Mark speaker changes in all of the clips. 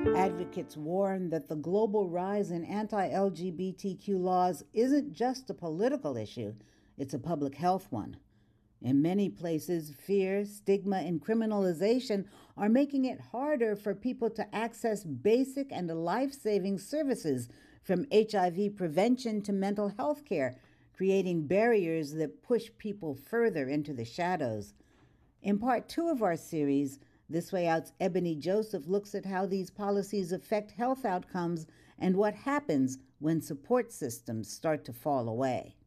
Speaker 1: Advocates warn that the global rise in anti-LGBTQ laws isn't just a political issue, it's a public health one. In many places, fear, stigma, and criminalization are making it harder for people to access basic and life-saving services, from HIV prevention to mental health care, creating barriers that push people further into the shadows. In part 2 of our series, This Way Out's Ebony Joseph looks at how these policies affect health outcomes and what happens when support systems start to fall away.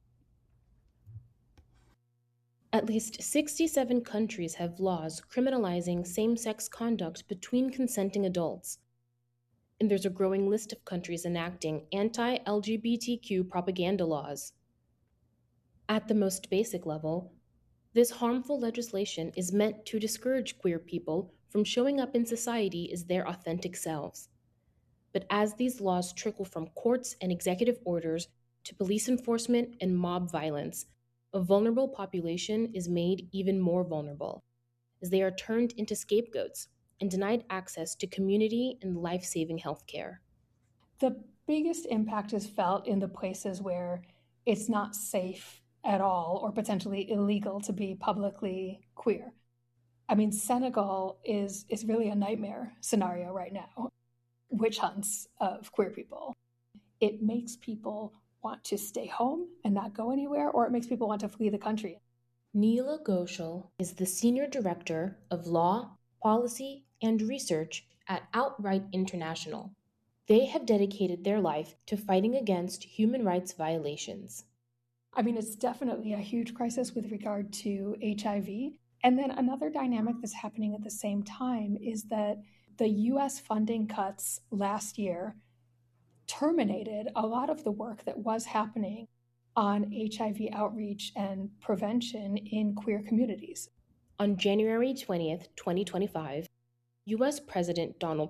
Speaker 2: At least 67 countries have laws criminalizing same-sex conduct between consenting adults. And there's a growing list of countries enacting anti-LGBTQ propaganda laws. At the most basic level, this harmful legislation is meant to discourage queer people from showing up in society as their authentic selves. But as these laws trickle from courts and executive orders to police enforcement and mob violence, a vulnerable population is made even more vulnerable, as they are turned into scapegoats and denied access to community and life-saving healthcare.
Speaker 3: The biggest impact is felt in the places where it's not safe at all or potentially illegal to be publicly queer. I mean, Senegal is really a nightmare scenario right now. Witch hunts of queer people. It makes people want to stay home and not go anywhere, or it makes people want to flee the country.
Speaker 2: Neela Ghoshal is the Senior Director of Law, Policy, and Research at Outright International. They have dedicated their life to fighting against human rights violations.
Speaker 3: I mean, it's definitely a huge crisis with regard to HIV. And then another dynamic that's happening at the same time is that the US funding cuts last year terminated a lot of the work that was happening on HIV outreach and prevention in queer communities.
Speaker 2: On January 20th, 2025, US President Donald